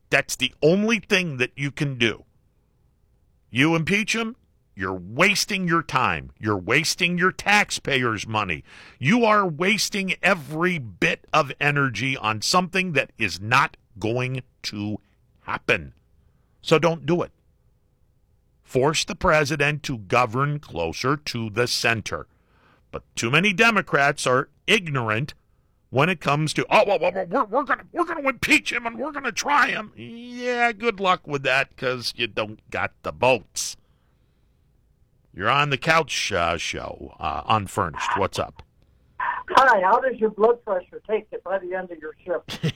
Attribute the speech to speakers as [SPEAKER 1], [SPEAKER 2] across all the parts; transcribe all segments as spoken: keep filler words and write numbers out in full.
[SPEAKER 1] That's the only thing that you can do. You impeach him, you're wasting your time. You're wasting your taxpayers' money. You are wasting every bit of energy on something that is not going to happen. So don't do it. Force the president to govern closer to the center. But too many Democrats are ignorant when it comes to, oh, well, well, we're, we're going we're gonna impeach him and we're going to try him. Yeah, good luck with that because you don't got the votes. You're on the Couch uh, Show, uh, Unfurnished. What's up?
[SPEAKER 2] Hi, how does your blood pressure take it by the end of your shift?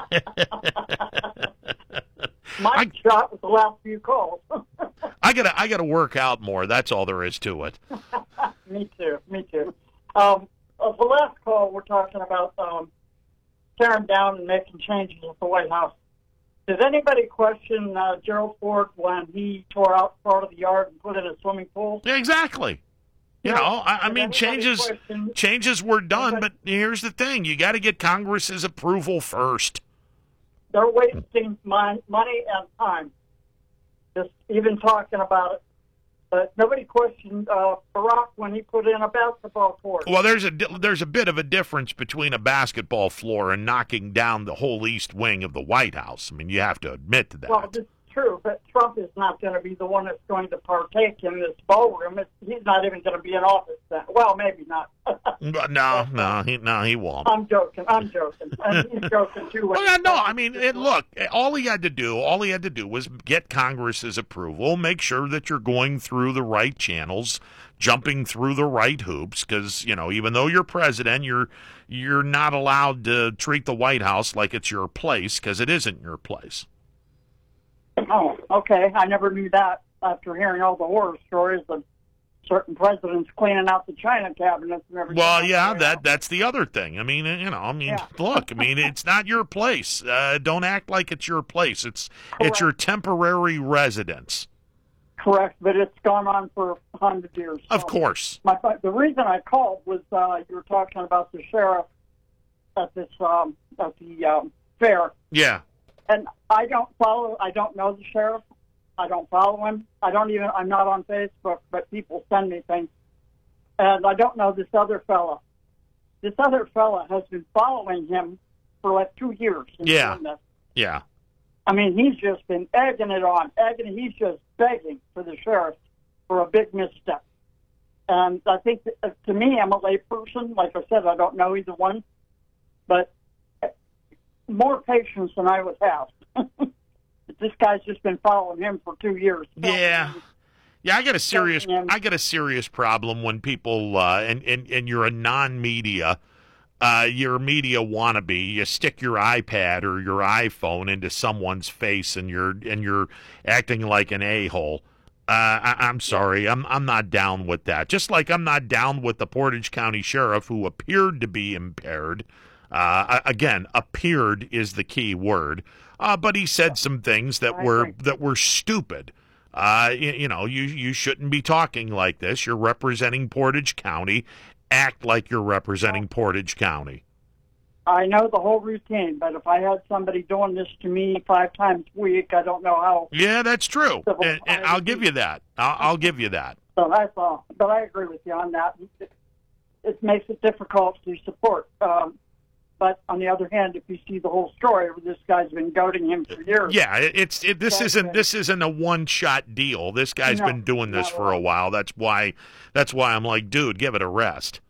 [SPEAKER 2] Mine I, shot with the last few calls.
[SPEAKER 1] I gotta, I gotta work out more. That's all there is to it.
[SPEAKER 2] Me too. Me too. Um, uh, the last call, we're talking about um, tearing down and making changes at the White House. Did anybody question uh, Gerald Ford when he tore out part of the yard and put in a swimming pool?
[SPEAKER 1] Yeah, exactly. You
[SPEAKER 2] No.
[SPEAKER 1] know, I, I
[SPEAKER 2] Did
[SPEAKER 1] mean,
[SPEAKER 2] anybody
[SPEAKER 1] changes
[SPEAKER 2] question-
[SPEAKER 1] changes were done,
[SPEAKER 2] Anybody-
[SPEAKER 1] but here's the thing: you got to get Congress's approval first.
[SPEAKER 2] They're wasting my money and time just even talking about it. But nobody questioned uh, Barack when he put in a basketball court.
[SPEAKER 1] Well, there's a di- there's a bit of a difference between a basketball floor and knocking down the whole east wing of the White House. I mean, you have to admit to that.
[SPEAKER 2] Well, this is true, but Trump is not going to be the one that's going to partake in this ballroom. It's, he's not even going to be in office then. Well, maybe not.
[SPEAKER 1] no, no, he, no, he won't.
[SPEAKER 2] I'm joking. I'm joking. And he's joking, too.
[SPEAKER 1] Well, yeah, no, I mean, it, look, all he had to do, all he had to do was get Congress's approval, make sure that you're going through the right channels, jumping through the right hoops, because, you know, even though you're president, you're you're not allowed to treat the White House like it's your place, because it isn't your place.
[SPEAKER 2] Oh, okay. I never knew that after hearing all the horror stories of certain presidents cleaning out the China cabinets and everything.
[SPEAKER 1] Well, yeah, that that's the other thing. I mean, you know, I mean,
[SPEAKER 2] Yeah.
[SPEAKER 1] look, I mean, it's not your place. Uh, don't act like it's your place. It's
[SPEAKER 2] Correct.
[SPEAKER 1] it's your temporary residence.
[SPEAKER 2] Correct, but it's gone on for a hundred years.
[SPEAKER 1] Of
[SPEAKER 2] So
[SPEAKER 1] course.
[SPEAKER 2] My, the reason I called was uh, you were talking about the sheriff at this um, at the um, fair.
[SPEAKER 1] Yeah.
[SPEAKER 2] And I don't follow, I don't know the sheriff. I don't follow him. I don't even, I'm not on Facebook, but people send me things. And I don't know this other fella. This other fella has been following him for like two years.
[SPEAKER 1] Yeah. Yeah.
[SPEAKER 2] I mean, he's just been egging it on, egging, he's just begging for the sheriff for a big misstep. And I think, that, uh, to me, I'm a layperson. Like I said, I don't know either one. But more patience than I would have. This guy's just been following him for two years.
[SPEAKER 1] Yeah. Yeah, I got a serious
[SPEAKER 2] Him.
[SPEAKER 1] I got a serious problem when people uh, and, and, and you're a non-media uh, you're a media wannabe. You stick your iPad or your iPhone into someone's face and you're and you're acting like an a-hole. Uh, I, I'm sorry, I'm I'm not down with that. Just like I'm not down with the Portage County Sheriff who appeared to be impaired. Uh, again, appeared is the key word, uh, but he said some things that
[SPEAKER 2] I
[SPEAKER 1] were
[SPEAKER 2] agree.
[SPEAKER 1] that were stupid. Uh, you, you know, you you shouldn't be talking like this. You're representing Portage County. Act like you're representing Portage County.
[SPEAKER 2] I know the whole routine, but if I had somebody doing this to me five times a week, I don't know how.
[SPEAKER 1] Yeah, that's true,
[SPEAKER 2] Civil
[SPEAKER 1] and, and I'll give you that. I'll, I'll give you that.
[SPEAKER 2] So that's all. But I agree with you on that. It, it makes it difficult to support. Um, But on the other hand, if you see the whole story, this guy's been goading him for years.
[SPEAKER 1] Yeah, it- it's it, this
[SPEAKER 2] That's
[SPEAKER 1] isn't
[SPEAKER 2] right.
[SPEAKER 1] this isn't a one shot deal. This guy's
[SPEAKER 2] No,
[SPEAKER 1] been doing this
[SPEAKER 2] not
[SPEAKER 1] for
[SPEAKER 2] at
[SPEAKER 1] a
[SPEAKER 2] all.
[SPEAKER 1] while. That's why that's why I'm like, dude, give it a rest.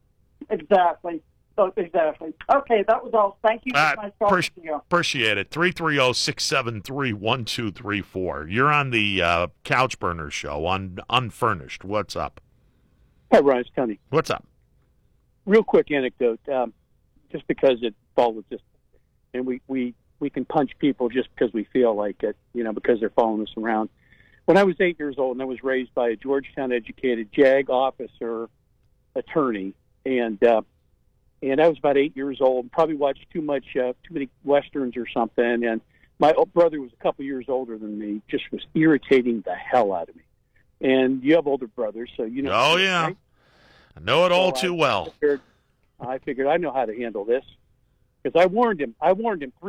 [SPEAKER 2] Exactly. So, exactly. Okay, that was all. Thank you.
[SPEAKER 1] Uh,
[SPEAKER 2] Nice talking
[SPEAKER 1] appreci-
[SPEAKER 2] to you.
[SPEAKER 1] Appreciate it. three three zero, six seven three, one two three four. You're on the uh, Couch Burner Show on Unfurnished. What's up?
[SPEAKER 3] Hi, Ron. It's Tony.
[SPEAKER 1] What's up?
[SPEAKER 3] Real quick anecdote, um, just because it follows just, and we, we, we can punch people just because we feel like it, you know, because they're following us around. When I was eight years old and I was raised by a Georgetown-educated JAG officer, attorney, and uh, and I was about eight years old, probably watched too much, uh, too many Westerns or something, and my brother was a couple years older than me, just was irritating the hell out of me. And you have older brothers, so you know.
[SPEAKER 1] Oh, yeah.
[SPEAKER 3] Right?
[SPEAKER 1] I know it all
[SPEAKER 3] So
[SPEAKER 1] too
[SPEAKER 3] I
[SPEAKER 1] well.
[SPEAKER 3] Figured, I figured I know how to handle this because I warned him. I warned him three